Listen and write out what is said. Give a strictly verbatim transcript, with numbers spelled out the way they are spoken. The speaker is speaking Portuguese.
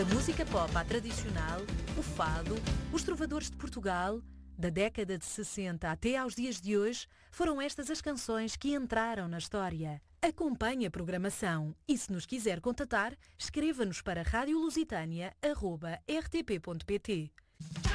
A música pop à tradicional, o fado, os trovadores de Portugal, da década de sessenta até aos dias de hoje, foram estas as canções que entraram na história. Acompanhe a programação e, se nos quiser contatar, escreva-nos para rádio lusitânia arroba r t p ponto p t.